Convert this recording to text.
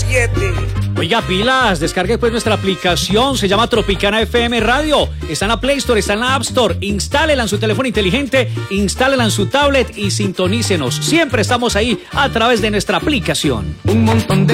7. Oiga, pilas, descargue pues nuestra aplicación, se llama Tropicana FM Radio. Está en la Play Store, está en la App Store. Instálela en su teléfono inteligente, instálela en su tablet y sintonícenos. Siempre estamos ahí a través de nuestra aplicación. Un montón de